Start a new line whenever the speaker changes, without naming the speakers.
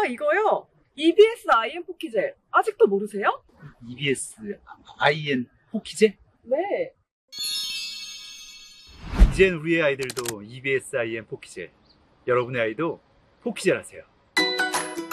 이거요. EBS IN 포키젤. 아직도 모르세요?
EBS IN 포키제?
네.
이젠 우리의 아이들도 EBS IN 포키제. 여러분의 아이도 포키젤 하세요.